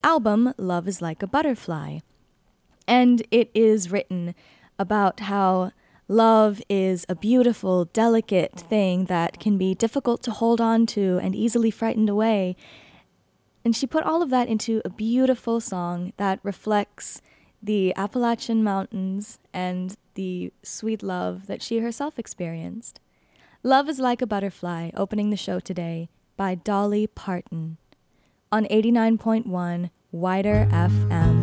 album, Love is Like a Butterfly. And it is written about how love is a beautiful, delicate thing that can be difficult to hold on to and easily frightened away. And she put all of that into a beautiful song that reflects the Appalachian Mountains and the sweet love that she herself experienced. Love is Like a Butterfly, opening the show today by Dolly Parton on 89.1 Wider FM.